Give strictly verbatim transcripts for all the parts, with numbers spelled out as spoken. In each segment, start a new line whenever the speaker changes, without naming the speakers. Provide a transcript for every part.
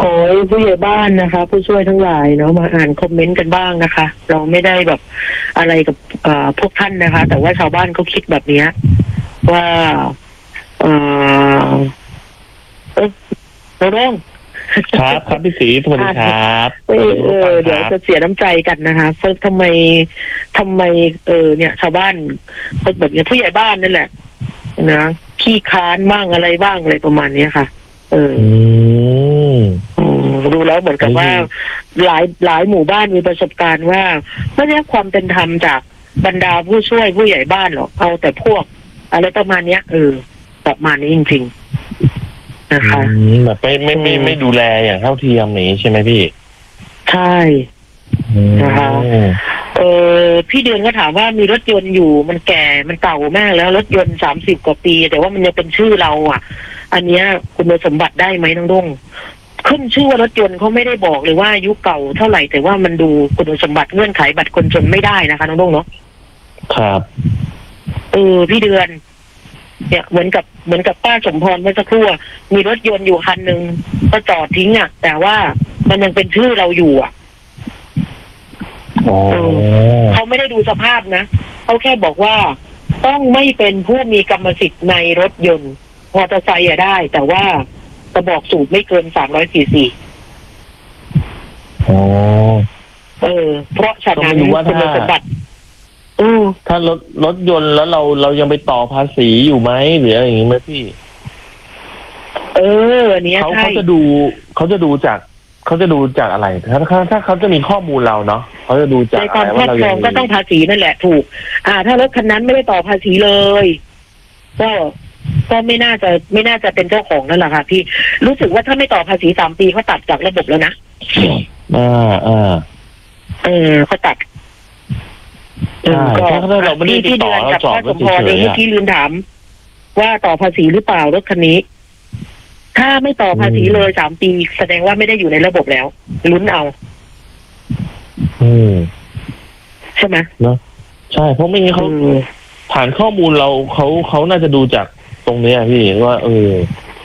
ขอให้ผู้ใหญ่บ้านนะคะ ผู้ช่วยทั้งหลายเนาะมาอ่านคอมเมนต์กันบ้างนะคะ เราไม่ได้แบบอะไรกับพวกท่านนะคะ แต่ว่าชาวบ้านเขาคิดแบบนี้ว่าเออเออเราเรื่อง
ครับครับพี่ศรีสวัสดีครับ
เออเออเดี๋ยวจะเสียน้ำใจกันนะคะเฟิร์สทำไมทำไมเออเนี่ยชาวบ้านคนแบบนี้ผู้ใหญ่บ้านนั่นแหละนะขี้ค้านบ้างอะไรบ้างอะไรประมาณนี้ค่ะเออดูแล้วเหมือนกับว่าหลายหลายหมู่บ้านมีประสบการณ์ว่าไม่ได้ความเป็นธรรมจากบรรดาผู้ช่วยผู้ใหญ่บ้านหรอกเอาแต่พวกอะไรประมาณเนี้ยเออประมาณนี้จริงๆนะคะ
แบบไม่ไม่ไม่ไม่ดูแลอย่างเท่าเทียมนี้ใช่ไหมพี่
ใช่นะคะเออพี่เดือนก็ถามว่ามีรถยนต์อยู่มันแก่มันเก่ามากแล้วรถยนต์สามสิบกว่าปีแต่ว่ามันยังเป็นชื่อเราอ่ะอันเนี้ยคุณสมบัติได้ไหมน้องดงขึ้นชื่อว่ารถยนต์เขาไม่ได้บอกเลยว่าอายุเก่าเท่าไหร่แต่ว่ามันดูคุณสมบัติเงื่อนไขบัตรคนจนไม่ได้นะคะน้องดงเนาะ
ครับ
เออพี่เดือนเนี่ยเหมือนกับเหมือนกับป้าสมพรเมื่อสักครู่มีรถยนต์อยู่คันหนึ่งก็จอดทิ้งอ่ะแต่ว่ามันยังเป็นชื่อเราอยู่อ่ะเขาไม่ได้ดูสภาพนะเขาแค่บอกว่าต้องไม่เป็นผู้มีกรรมสิทธิ์ในรถยนต์มอเตอร์ไซค์ได้แต่ว่ากระบอกสูบไม่เกินสามร้อยซีซี
อ๋อ
เออเพราะฉะนั้นคุณสมบัติ
ถ้ารถรถยนต์แล้วเราเรายังไปต่อภาษีอยู่ไหมหรืออะไรอย่างนี้ไหมพี่
เอออันนี้
เขาเขาจะดูเขาจะดูจากเขาจะดูจากอะไรถ้าถ้าถ้าเขาจะมีข้อมูลเราเนาะเขาจะดูจาก
ในการครอบครองก็ต้องภาษีนั่นแหละถูกอ่าถ้ารถคันนั้นไม่ได้ต่อภาษีเลยก็ก็ไม่น่าจะไม่น่าจะเป็นเจ้าของนั่นแหละค่ะพี่รู้สึกว่าถ้าไม่ต่อภาษีสามปีเขาตัดจากระบบแล้วนะ
อ่าอ่า
เออเขาตัด
ใช่ถ้าเราไม่ได้ติดต่อเราจอด
ก็เฉยๆเมื่อกี้ลืมถามว่าต่อภาษีหรือเปล่ารถคันนี้ถ้าไม่ต่อภาษีเลยสามปีแสดงว่าไม่ได้อยู่ในระบบแล้วลุ้นเอา
อืม
ใช่ไหม
เนาะใช่เพราะไม่งั้นเขาผ่านข้อมูลเราเขาเขาน่าจะดูจากตรงนี้พี่ว่าเออ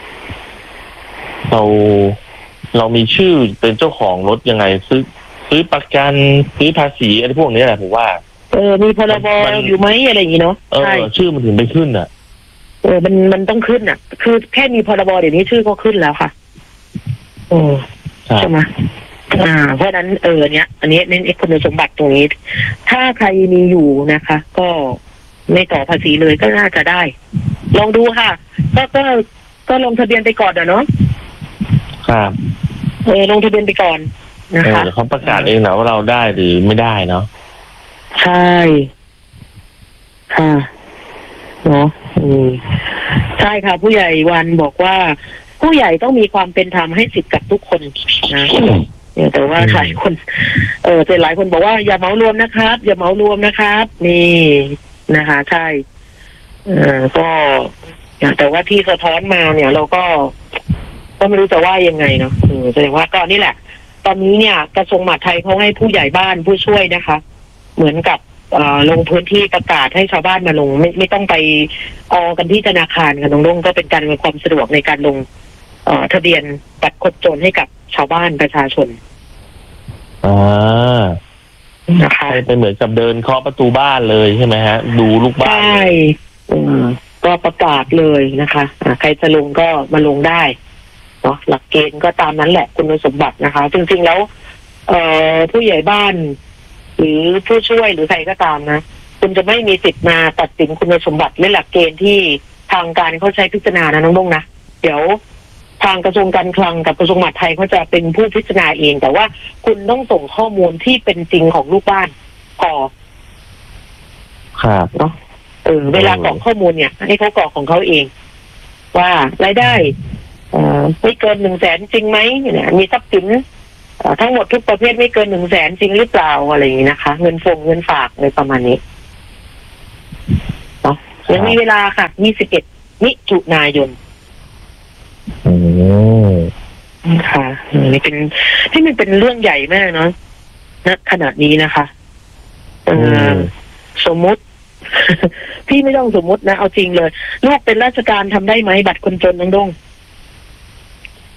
เราเรามีชื่อเป็นเจ้าของรถยังไงซื้อซื้อประกันซื้อภาษีอะไรพวกนี้แหละผมว่า
เออมีพรบอยู่ไหมอะไรอย่างงี้เนาะ
ใช่ชื่อมันถึงไปขึ้นอ่ะ
เออมันมันต้องขึ้นอ่ะคือแค่มีพรบเดี๋ยวนี้ชื่อก็ขึ้นแล้วค่ะโอ้ใช่ไหมอ่าเพราะนั้นเออเนี้ยอันนี้เน้นคุณสมบัติตรงนี้ถ้าใครมีอยู่นะคะก็ไม่ต่อภาษีเลยก็น่าจะได้ลองดูค่ะก็ก็ก็ลงทะเบียนไปก่อนอ่ะเนาะ
ครับ
เออลงทะเบียนไปก่อนนะคะ
เขาประกาศเองนะว่าเราได้หรือไม่ได้เนาะ
ใช่ค่ะเนาะอืมใช่ค่ะผู้ใหญ่วันบอกว่าผู้ใหญ่ต้องมีความเป็นธรรมให้สิทธิ์กับทุกคนนะแต่ว่าหลายคนเออแต่หลายคนบอกว่าอย่าเหมารวมนะครับอย่าเหมารวมนะครับนี่นะคะใช่เออก็แต่ว่าที่สะท้อนมาเนี่ยเราก็ก็ไม่รู้จะว่ายังไงเนาะเออแสดงว่าก็นี่แหละตอนนี้เนี่ยกระทรวงมหาดไทยเขาให้ผู้ใหญ่บ้านผู้ช่วยนะคะเหมือนกับลงพื้นที่ประกาศให้ชาวบ้านมาลงไม่ไม่ต้องไปออกันที่ธนาคารกันน้องลงก็เป็นการมีความสะดวกในการลงทะเบียนบัตรคนจนให้กับชาวบ้านประชาชน
อ่า
นะคะ
เป็นเหมือนกับเดินเคาะประตูบ้านเลยใช่ไหมฮะดูลูกบ้าน
ใช่ก็ประกาศเลยนะคะใครจะลงก็มาลงได้เนาะหลักเกณฑ์ก็ตามนั้นแหละคุณสมบัตินะคะจริงๆแล้วเอ่อผู้ใหญ่บ้านหรือผู้ช่วยหรือใครก็ตามนะคุณจะไม่มีสิทธิ์มาตัดสินคุณสมบัติและหลักเกณฑ์ที่ทางการเขาใช้พิจารณานะน้องลุงนะเดี๋ยวทางกระทรวงการคลังกับกระทรวงมหาดไทยเขาจะเป็นผู้พิจารณาเองแต่ว่าคุณต้องส่งข้อมูลที่เป็นจริงของลูกบ้านกรอก
ครับ
เนาะเออเวลากรอกข้อมูลเนี่ยให้เขากรอกของเขาเองว่ารายได้เอ่อไม่เกินหนึ่งแสนจริงไหมเนี่ยมีทรัพย์สินทั้งหมดทุกประเภทไม่เกินหนึ่งแสนจริงหรือเปล่าอะไรอย่างนี้นะคะเงินฟงเงินฝากในประมาณนี้เนาะยังมีเวลาค่ะยี่สิบเอ็ดมิถุนายน
อืม
ค่ะนี่เป็นที่มันเป็นเรื่องใหญ่มากเนาะณขนาดนี้นะคะเออสมมุติ พี่ไม่ต้องสมมุตินะเอาจริงเลยลูกเป็นราชการทำได้ไหมบัตรคนจนน้องดง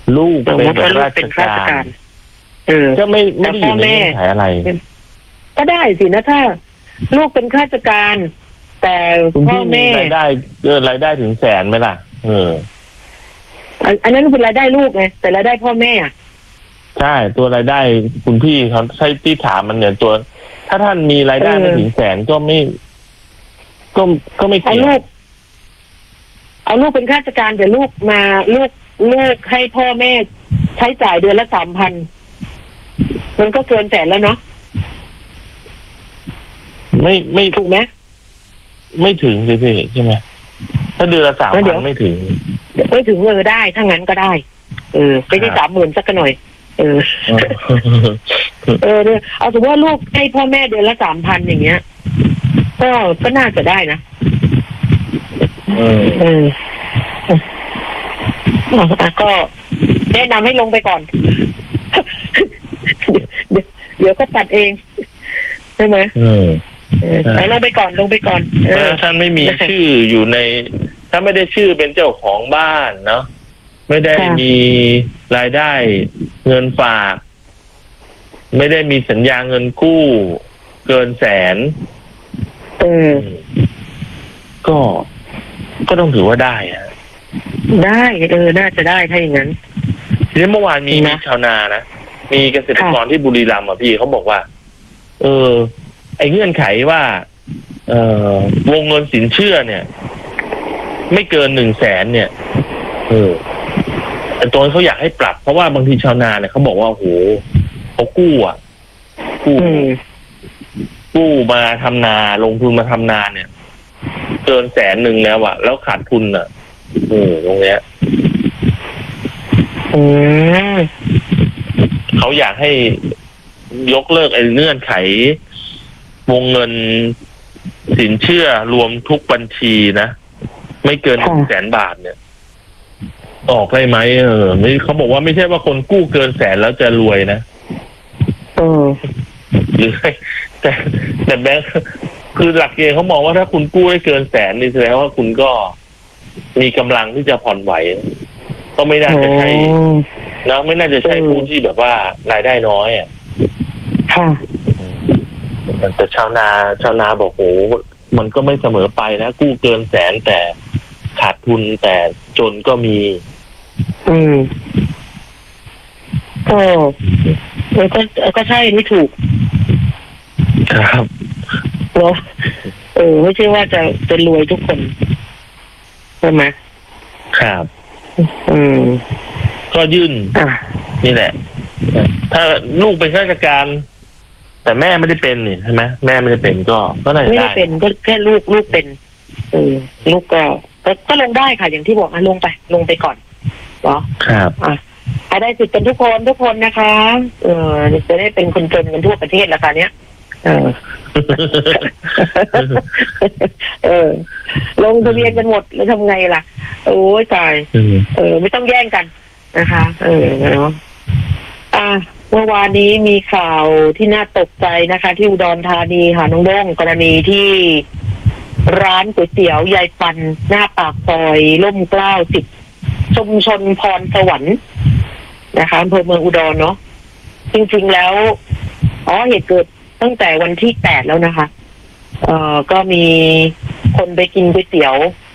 ลูก
สม
เป็
ม
น
ติว่าลูก
รา
เป็
ช
นข้าราช
กา
การ ร เออ
ก็ไม่ไม่ได้อยู่ในเงื่อนไขอะไร
ก็ได้สินะถ้าลูกเป็นข้าราชการ แต่
คุณ
พ่อ
พี่มี
แม่
รายได้เกินรายได้ถึงแสนไหมล่ะเออ
อันอันนั้นเป็นรายได้ลูกไงแต่รายได้พ่อแม่อะ
ใช่ตัวรายได้คุณพี่เขาใช่ที่ถามมันเนี่ยตัว ถ้าท่านมีรายได้ไม่ถึงแสนก็ไม่ ก็ก็ไม่
เอา
เกี่ยว
ลูก เอาลูกเป็นข้าราชการแต่ลูกมาลูกลูกให้พ่อแม่ใช้จ่ายเดือนละสามพันมันก็เกินแสนแล้วเนาะ
ไม่ไม่
ถูกไหม
ไม่ถึงสิพี่ใช่ไหมถ้าเดือนละสาม
แล้วเดี๋
พั
ยว
นไม่ถึง
ไม่ถึงเออได้ถ้างั้นก็ได้ เออไม่ใช่
ครั
สา
บ
มหมื่นสักหน่อย เออ เออเนี่ยเอาสมมติว่าลูกให้พ่อแม่เดือนละสามพันอย่างเงี้ย ก็ก็น่าจะได้นะ
เออ
เอออ่ะก็แนะนำให้ลงไปก่อน เดี๋ยวเดี๋ยวก็ตัดเองใช่ไหม
เออ
เออเอาลงไปก่อนลงไปก่อนเออ
ถ้าท่านไม่มีชื่ออยู่ใน ถ้าไม่ได้ชื่อเป็นเจ้าของบ้านเนาะไม่ได้
ค่ะ
มีรายได้เงินฝาก ไม่ได้มีสัญญาเงินกู้เกินแสน
เออ
ก็ก็ต้องถือว่าได้อะ
ได้เออน่าจะได้ถ้าอย่างนั้น
ทีนี้เมื่อวานมี
นะ
มีชาวนานะมีเกษตรกรที่บุรีรัมย์อ่ะพี่เขาบอกว่า เออ ไอ้เงื่อนไขว่า เอ่อวงเงินสินเชื่อเนี่ย ไม่เกินหนึ่งแสนเนี่ย เออแต่ตัวเขาอยากให้ปรับ เพราะว่าบางทีชาวนาเนี่ยเขาบอกว่าโอ้โหเขากู้อ่ะกู้
อืม
กู้มาทำนาลงทุนมาทำนาเนี่ย เกินแสนหนึ่งแล้วอ่ะ แล้วขาดทุนอ่ะเออตรงเนี้ย
อืม
เขาอยากให้ยกเลิกไอ้เงื่อนไข วงเงินสินเชื่อรวมทุกบัญชีนะไม่เกินหนึ่งแสนบาทเนี่ย ออกได้ไหมเออไม่เขาบอกว่าไม่ใช่ว่าคนกู้เกินแสนแล้วจะรวยนะ
เออ
หรือแต่แต่แบงค์คือหลักเกณฑ์เขามองว่าถ้าคุณกู้ได้เกินแสนนี่แสดงว่าคุณก็มีกำลังที่จะผ่อนไหวก็ไม่น่าจะใช่นะไม่น่าจะใช่ผู้ที่แบบว่ารายได้น้อยอ่ะ
ค่ะ
แต่ชาวนาชาวนาบอกโหมันก็ไม่เสมอไปนะกู้เกินแสนแต่ขาดทุนแต่จนก็มี
อืมก็เออก็ก็ใช่นี่ถูก
ครับ
เนาะเออไม่ใช่ว่าจะจะรวยทุกคนใช่ไหม
ครับ
อืม
ก็ยื่น
อ่ะ
นี่แหละ ถ้าลูกเป็นข้าราชการ แต่แม่ไม่ได้เป็นนี่ใช่ไหมแม่ไม่ได้เป็นก็ก็น่าจะ
ไม่ได้
ได้
เป็นก็แค่ลูกลูกเป็นเออลูกก็ก็ก็ลงได้ค่ะ อย่างที่บอกอ่ะลงไป ลงไปก่อนเนาะ
ครับ
อ่ะอ่ะได้สิทธิ์กันทุกคนทุกคนนะคะ เออจะได้เป็นคนจนกันทั่วประเทศแล้วค่ะเนี้ยเออ เออ ลงทะเบียนกันหมดแล้วทำไงล่ะ โอ้ยตาย เออ ไม่ต้องแย่งกันนะคะ เออเนาะอ่ะเมื่อวานนี้มีข่าวที่น่าตกใจนะคะ ที่อุดรธานีค่ะน้องโด่งกรณีที่ร้านก๋วยเตี๋ยวยายปันหน้าปากซอยร่มเกล้าสิบชุมชนพรสวรรค์นะคะอำเภอเมืองอุดรเนาะจริงๆแล้วอ๋อเหตุเกิดตั้งแต่วันที่แปดแล้วนะคะ เอ่อก็มีคนไปกินก๋วยเตี๋ยว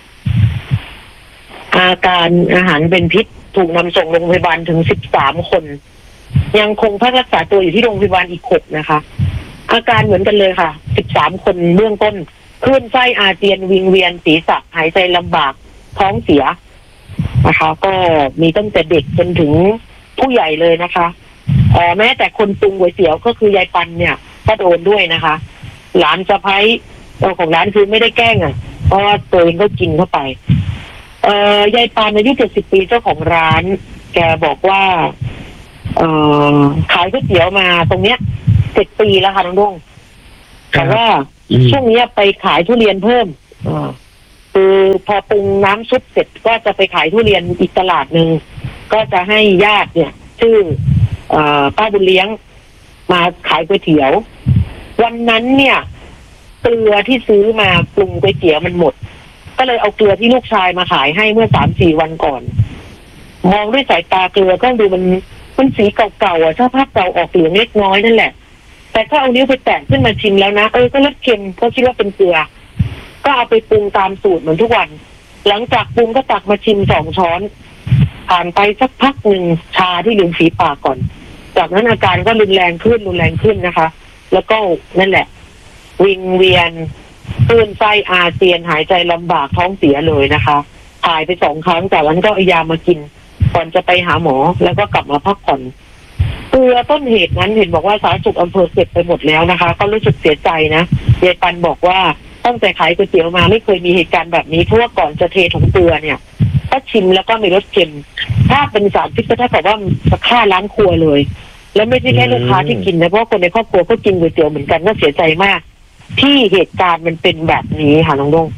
อาการอาหารเป็นพิษถูกนำส่งโรงพยาบาลถึงสิบสามคน ยังคงพักรักษาตัวอยู่ที่โรงพยาบาลอีกหกนะคะ อาการเหมือนกันเลยค่ะสิบสามคนเบื้องต้นคลื่นไส้อาเจียนวิงเวียนศีรษะหายใจลำบากท้องเสียนะคะ ก็มีตั้งแต่เด็กจนถึงผู้ใหญ่เลยนะคะเอ่อแม้แต่คนปรุงก๋วยเตี๋ยวก็คือยายปันเนี่ยก็โดนด้วยนะคะ หลานสะใภ้เจ้าของร้านคือไม่ได้แกล้งอ่ะเพราะว่าตัวเองก็กินเข้าไป เอ่อยายปานอายุเจ็ดสิบปีเจ้าของร้าน แกบอกว่า เอ่อขายก๋วยเตี๋ยวมาตรงเนี้ยเจ็ดปีแล้วค่ะน้องดงแต่ว่าช่วงนี้ไปขายทุเรียนเพิ่มอ่าคือพอปรุงน้ำซุปเสร็จก็จะไปขายทุเรียนอีกตลาดหนึ่งก็จะให้ญาติเนี่ย ชื่อเอ่อป้าบุญเลี้ยงมาขายก๋วยเตี๋ยว วันนั้นเนี่ยเกลือที่ซื้อมาปรุงก๋วยเตี๋ยวมันหมด ก็เลยเอาเกลือที่ลูกชายมาขายให้เมื่อสามสี่วันก่อนมองด้วยสายตาเกลือก็ดูมันมันสีเก่าๆอ่ะถ้าภาพเก่าออกเหลืองเล็กน้อยนั่นแหละแต่ถ้าเอานิ้วไปแตะขึ้นมาชิมแล้วนะเออก็รสเค็มก็คิดว่าเป็นเกลือก็เอาไปปรุงตามสูตรเหมือนทุกวันหลังจากปรุงก็ตักมาชิมสองช้อนผ่านไปสักพักหนึ่งชาที่ริมฝีปากก่อนจากนั้นอาการก็รุนแรงขึ้นรุนแรงขึ้นนะคะแล้วก็นั่นแหละวิงเวียนคลื่นไส้อาเจียนหายใจลำบากท้องเสียเลยนะคะถ่ายไปสองครั้งจากนั้นก็เอายามากินก่อนจะไปหาหมอแล้วก็กลับมาพักผ่อนเกลือต้นเหตุนั้นเห็นบอกว่าสาธารณสุขอำเภอเก็บไปหมดแล้วนะคะก็รู้สึกเสียใจนะยายปันบอกว่าตั้งแต่ขายก๋วยเตี๋ยวมาไม่เคยมีเหตุการณ์แบบนี้เพราะว่าก่อนจะเทถุงเกลือเนี่ยก็ชิมแล้วก็มีรสเค็มถ้าเป็นสารพิษก็เท่ากับว่าจะฆ่าล้างครัวเลยแล้วไม่ใช่แค่ลูกค้าที่กินนะเพราะคนในครอบครัวก็กินก๋วยเตี๋ยวเหมือนกันก็เสียใจมากที่เหตุการณ์มันเป็นแบบนี้ค่ะน้องดง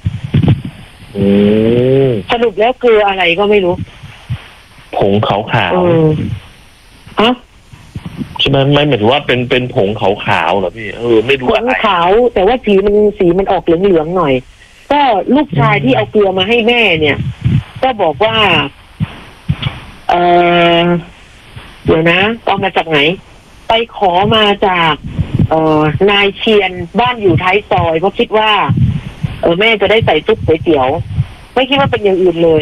สรุปแล้วเกลืออะไรก็ไม่รู้
ผงขาวขาว
อะ
ใช่ไหมไม่หมายถึงว่าเป็นเป็นผงขาวขาวเหรอพี่เออไม่รู้อะไร
ผงขาวแต่ว่าสีมันสีมันออกเหลืองๆหน่อยก็ลูกชายที่เอาเกลือมาให้แม่เนี่ยก็บอกว่าเออเดี๋ยวนะเอามาจากไหนไปขอมาจากเอ่อนายเชียนบ้านอยู่ท้ายซอยเพราะคิดว่าเออแม่จะได้ใส่ซุปก๋วยเตี๋ยวไม่คิดว่าเป็นอย่างอื่นเลย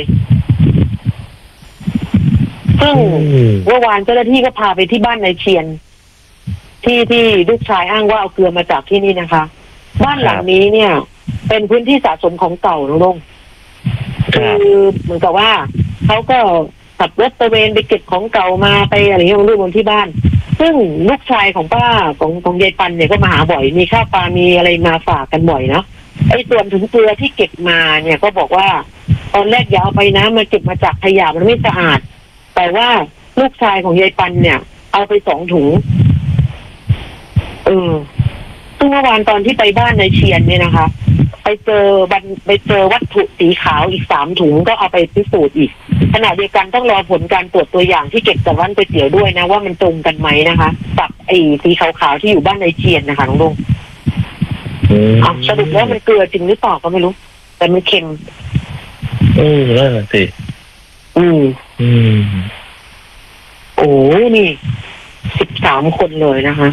ซึ่งเมื่อวานเจ้าหน้าที่ก็พาไปที่บ้านนายเชียนที่ที่ลูกชายอ้างว่าเอาเกลือมาจากที่นี่นะคะบ้านหลังนี้เนี่ยเป็นพื้นที่สะสมของเก่าน้องลงคือเหมือนกับว่าเขาก็ขับรถตระเวนไปเก็บของเก่ามาไปอะไรอย่างเงี้ยมาดูบนที่บ้านซึ่งลูกชายของป้าของของยายปันเนี่ยก็มาหาบ่อยมีข้าวปลามีอะไรมาฝากกันบ่อยเนาะไอ้ส่วนถุงเกลือที่เก็บมาเนี่ยก็บอกว่าตอนแรกอย่าเอาไปนะมาเก็บมาจากขยะมันไม่สะอาดแต่ว่าลูกชายของยายปันเนี่ยเอาไปสองถุงเออซึ่งเมื่อวานตอนที่ไปบ้านนายเชียนเนี่ยนะคะไปเจอบันไปเจอวัตถุสีขาวอีกสามถุงก็เอาไปพิสูจน์อีกขณะเดียวกันต้องรอผลการตรวจตัวอย่างที่เก็บจากร้านก๋วยเตี๋ยวด้วยนะว่ามันตรงกันไหมนะคะกับไอ้สีขาวๆที่อยู่บ้านนายเชียนนะคะน้องลุงอ่ะสรุปแล้วมันเกลือจริงหรือเปล่าก็ไม่รู้แต่มันเค็ม
เออนั่นแหละสิ
อืม
อืม
โอ้นี่สิบสามคนเลยนะคะ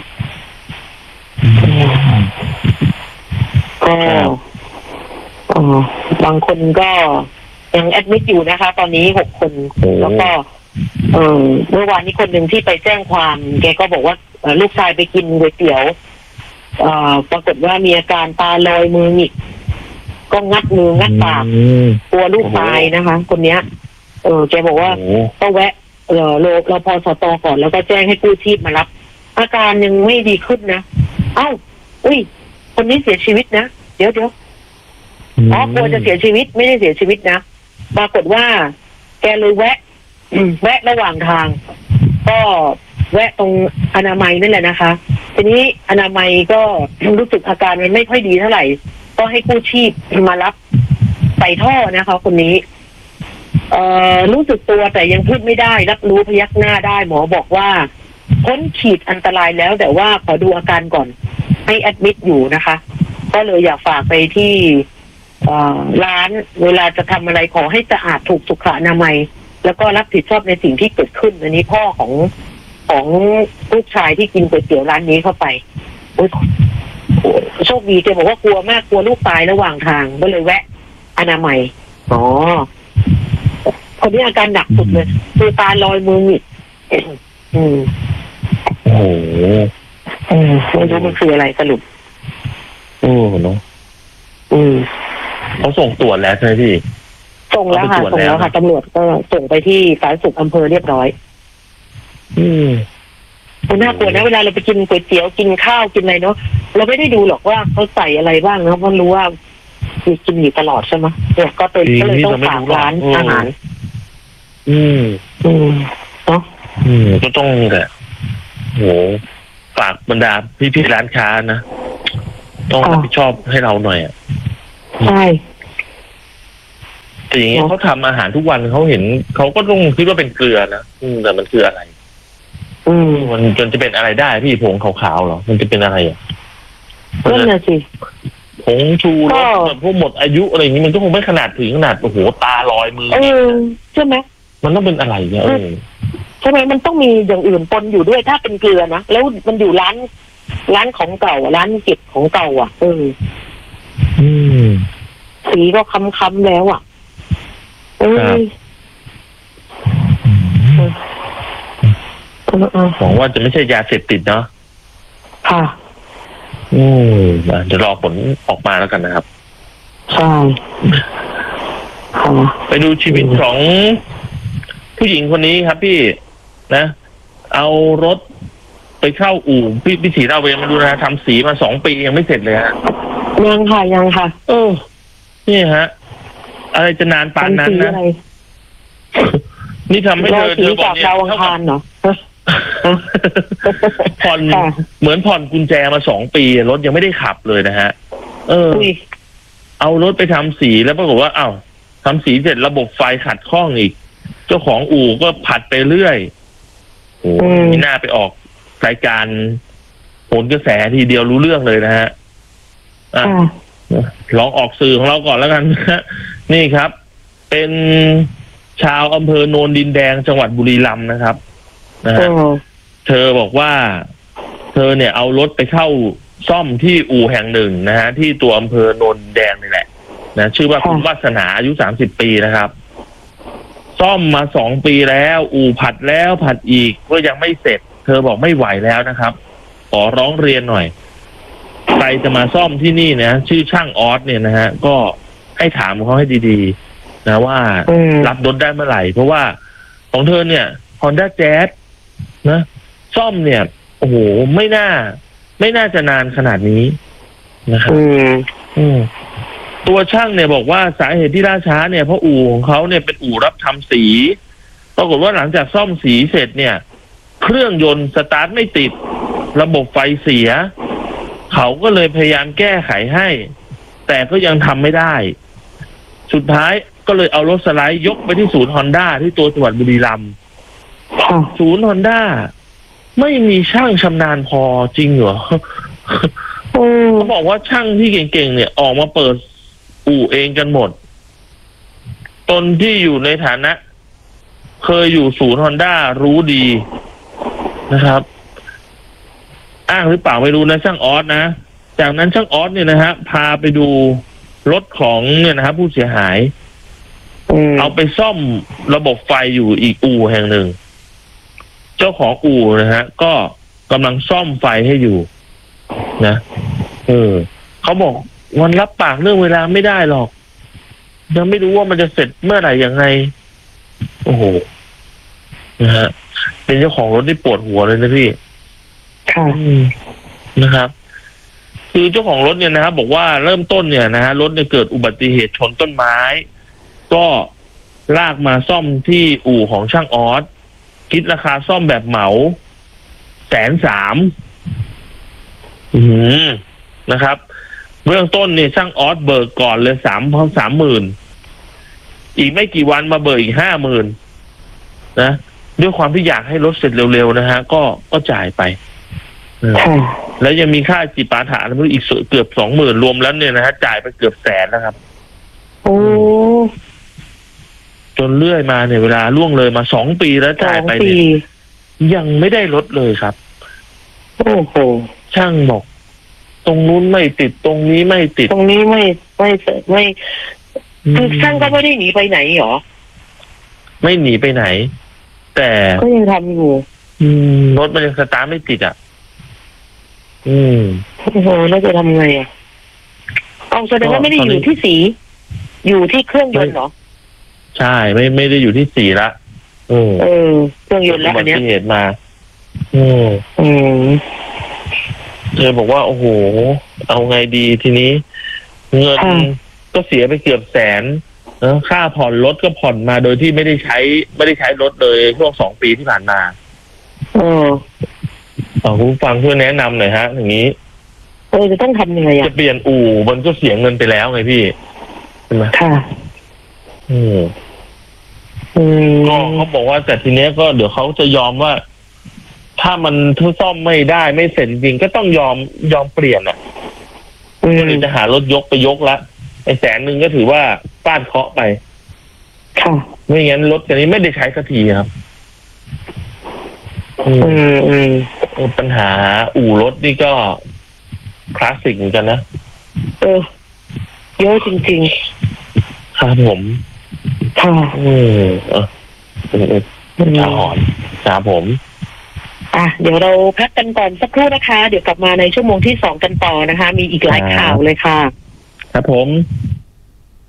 ก็อ๋อบางคนก็ยังแอดมิดอยู่นะคะตอนนี้หกคนแล้วก็เออเมื่อวานนี้คนหนึ่งที่ไปแจ้งความแกก็บอกว่าลูกชายไปกินก๋วยเตี๋ยวเอ่อปรากฏว่ามีอาการตาลอยมือหงิกก็งัดมืองัดปากกลัวลูกตายนะคะคนเนี้ยเออแกบอกว่าก็แวะเออโลเราพอสตก่อนแล้วก็แจ้งให้กู้ชีพมารับอาการยังไม่ดีขึ้นนะเอ้าอุ้ยคนนี้เสียชีวิตนะเดี๋ยวเดี๋ยวอ๋อกลัวจะเสียชีวิตไม่ได้เสียชีวิตนะปรากฏว่าแกเลยแวะแวะระหว่างทางก็แวะตรงอนามัยนั่นแหละนะคะทีนี้อนามัยก็รู้สึกอาการมันไม่ค่อยดีเท่าไหร่ก็ให้กู้ชีพมารับใส่ท่อนะคะคนนี้เอ่อรู้สึกตัวแต่ยังพูดไม่ได้รับรู้พยักหน้าได้หมอบอกว่าพ้นขีดอันตรายแล้วแต่ว่าขอดูอาการก่อนให้แอดมิดอยู่นะคะก็เลยอยากฝากไปที่ร้านเวลาจะทำอะไรขอให้สะอาดถูกสุขอนามัยแล้วก็รับผิดชอบในสิ่งที่เกิดขึ้นอันนี้พ่อของของลูกชายที่กินก๋วยเตี๋ยวร้านนี้เข้าไปโอ้ยโชคดีแกบอกว่ากลัวมากกลัวลูกตายระหว่างทางก็เลยแวะอนามัยอ๋อคนนี้อาการหนักสุดเลยคือตาลอยมือหงิกอืม
โอ้โห
อืมไม่รู้มันคืออะไรสรุป
โอ้เนาะ
อืม
เขาส่งตรวจแล้วใช่ไหมพี่
ส่งแล้วค่ะส่งแล้วค่ะตำรวจก็ส่งไปที่สาธารณสุขอำเภอเรียบร้อย
อืม
มันน่ากลัวนะเวลาเราไปกินก๋วยเตี๋ยวกินข้าวกินอะไรเนาะเราไม่ได้ดูหรอกว่าเขาใส่อะไรบ้างนะเพราะรู้ว่ากินอยู่ตลอดใช่ไหมเนี่ยก็เป็นก็เลยต้องฝากร้านอาหาร
อืม
อืมเนาะ
อืมก็ต้องแหละโหฝากบรรดาพี่ๆร้านค้านะต้องรับผิดชอบให้เราหน่อยอ่ะ
ใช่
แต่อย่างเงี้ยเขาทำอาหารทุกวันเขาเห็นเขาก็ต้องคิดว่าเป็นเกลือนะอืมแต่มันคืออะไร
อืม
มันจนจะเป็นอะไรได้พี่ผงขาวๆเหรอมันจะเป็นอะไรอ่ะ
นั่นน่ะสิ
ผงชูรสแบบพวกหมดอายุอะไรอย่างนี้มันก็คงไม่ขนาดถึงขนาดโอ้โหตาลอยมือ
เออใช่ไหม
มันต้องเป็นอะไรเนี่ยเออ
ใช่ไหมมันต้องมีอย่างอื่นปนอยู่ด้วยถ้าเป็นเกลือนะแล้วมันอยู่ร้านร้านของเก่าร้านเก็บของเก่าอ่ะเออ
อืม
สีก็ค้ำๆแล้วอ่ะเออ
หวังว่าจะไม่ใช่ยาเสพติดเนาะ
ค่ะ
อืมเดี๋ยวรอผลออกมาแล้วกันนะครับ
ใช่ค่ะ
ไปดูชีวิตของผู้หญิงคนนี้ครับพี่นะ เอารถไปเข้าอู่พี่พี่สีเราเวมาดูนะทำสีมาสองปียังไม่เสร็จเลยฮะ
ยังค่ะยังค่ะ
เออนี่ฮะ อะไรจะนานปานนั้นนะนี่ทำให้เธอเธอบอกเนี่ย
ดาวอังคารเหรอ
ผ่อนเหมือนผ่อนกุญแจมาสองปีรถยังไม่ได้ขับเลยนะฮะ เออ เอารถไปทำสีแล้วปรากฏว่าอ้าวทำสีเสร็จระบบไฟขัดข้องอีก เจ้าของอู่ก็ผัดไปเรื่อยโอ้ไม่น่าไปออกรายการผลกระแสทีเดียวรู้เรื่องเลยนะฮะอ่ะลองออกสื่อของเราก่อนแล้วกันนะนี่ครับ เป็นชาวอำเภอโนนดินแดงจังหวัดบุรีรัมย์นะครับนะฮะเธอบอกว่า เธอเนี่ยเอารถไปเข้าซ่อมที่อู่แห่งหนึ่งนะฮะที่ตัวอำเภอโนนดินแดงนี่แหละนะชื่อว่าคุณวาสนาอายุสามสิบปีนะครับซ่อมมาสองปีแล้วอู่ผัดแล้วผัดอีกก็ยังไม่เสร็จเธอบอกไม่ไหวแล้วนะครับขอร้องเรียนหน่อยใครจะมาซ่อมที่นี่นะชื่อช่างออสเนี่ยนะฮะก็ให้ถามเขาให้ดีๆนะว่ารับรถได้เมื่อไหร่เพราะว่าของเธอเนี่ย Honda Jazz นะซ่อมเนี่ยโอ้โหไม่น่าไม่น่าจะนานขนาดนี้นะครับอืมตัวช่างเนี่ยบอกว่าสาเหตุที่ล่าช้าเนี่ยเพราะอู่ของเขาเนี่ยเป็นอู่รับทำสีปรากฏว่าหลังจากซ่อมสีเสร็จเนี่ยเครื่องยนต์สตาร์ทไม่ติดระบบไฟเสียเขาก็เลยพยายามแก้ไขให้แต่ก็ยังทำไม่ได้สุดท้ายก็เลยเอารถสไลด์ยกไปที่ศูนย์ Honda ที่ตัวจังหวัดบุรีรัมย์ศูนย์ Honda ไม่มีช่างชำนาญพอจริงเหรอเขาบอกว่าช่างที่เก่งๆเนี่ยออกมาเปิดอู่เองกันหมดตนที่อยู่ในฐานะเคยอยู่ศูนย์ Honda รู้ดีนะครับอ้างหรือเปล่าไม่รู้นะช่างออสนะจากนั้นช่างออสเนี่ยนะฮะพาไปดูรถของเนี่ยนะครับผู้เสียหายเอาไปซ่อมระบบไฟอยู่อีกอู่แห่งหนึ่งเจ้าของอู่นะฮะก็กำลังซ่อมไฟให้อยู่นะเออเขาบอกวันรับปากเรื่องเวลาไม่ได้หรอกยังไม่รู้ว่ามันจะเสร็จเมื่อไหร่ยังไงโอ้โหนะฮะเป็นเจ้าของรถที่ปวดหัวเลยนะพี่
ค่ะ
นะครับคือเจ้าของรถเนี่ยนะครับบอกว่าเริ่มต้นเนี่ยนะฮะรถเนี่ยเกิดอุบัติเหตุชนต้นไม้ก็ลากมาซ่อมที่อู่ของช่างออสคิดราคาซ่อมแบบเหมาแสนสามอืมนะครับเบื้องต้นเนี่ยช่างออสเบิกก่อนเลยสามพันสามหมื่นอีกไม่กี่วันมาเบิกอีกห้าหมื่นนะด้วยความที่อยากให้รถเสร็จเร็วๆนะฮะก็ก็จ่ายไปแล้วยังมีค่าจิปาถะแล้วอีกเกือบสองหมื่นรวมแล้วเนี่ยนะฮะจ่ายไปเกือบแสนนะครับ
โอ้
จนเรื่อยมาเนี่ยเวลาล่วงเลยมาสองปีแล้วจ่ายไปเนี่ยยังไม่ได้ลดเลยครับ
โอ้โห
ช่างบอกตรงนู้นไม่ติดตรงนี้ไม่ติด
ตรงนี้ไม่ไม่ไม่คือช่างก็ไม่ได้หนีไปไหนหรอ
ไม่หนีไปไหนแต่
ก็ยังทำอยู่
อืมรถมันยังสตาร์ทไม่ติดอ่ะอืม
โอ้โหแล้วจะทำไงอ่ะเอาแสดงว่าไม่ได้อยู่ที่สีอยู่ที่เครื่องยนต์เหรอ
ใช่ไม่ไม่ได้อยู่ที่สีละเออ
เออเครื่องยนต์แล้วอันเนี้ย
เหตุมาอืม
อืม
เธอบอกว่าโอ้โหเอาไงดีทีนี้เงินก็เสียไปเกือบแสนเออค่าผ่อนรถก็ผ่อนมาโดยที่ไม่ได้ใช้ไม่ได้ใช้รถเลยช่วงสองปีที่ผ่านมา
เออ
เอาคุณฟังเพื่อแนะนำหน่อยฮะอย่างนี้
เออจะต้องทำยังไงอ่ะ
จะเปลี่ยนอู่มันก็เสียเงินไปแล้วไงพี่ใช่ไหม
ค่ะ
อืมก็เขาบอกว่าแต่ทีเนี้ยก็เดี๋ยวเขาจะยอมว่าถ้ามันทุซ่อมไม่ได้ไม่เสร็จจริงก็ต้องยอมยอมเปลี่ยนอ่ะก็เลยจะหารถยกไปยกละไอ้แสนหนึ่งก็ถือว่าฟาดเคาะไป
ค่ะ
ไม่งั้นรถคันนี้ไม่ได้ใช้สักทีครับอืม
อืมอืม
ปัญหาอู่รถนี่ก็คลาสสิกเหมือนกันนะ
เออเยอะจริง
ครับผม
ๆ ค่ะ
อืมเออเออเออ
อืม
ชาหอนครับผม
อ่ะเดี๋ยวเราพักกันก่อนสักครู่นะคะ เดี๋ยวกลับมาในชั่วโมงที่สองกันต่อนะคะ มีอีกหลายข่าวเลยค่ะ
ครับผม